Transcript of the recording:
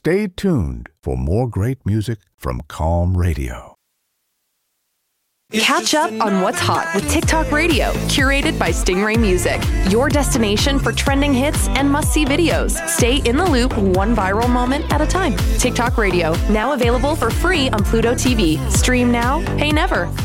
Stay tuned for more great music from Calm Radio. Catch up on what's hot with TikTok Radio, curated by Stingray Music, your destination for trending hits and must-see videos. Stay in the loop, one viral moment at a time. TikTok Radio, now available for free on Pluto TV. Stream now, pay never.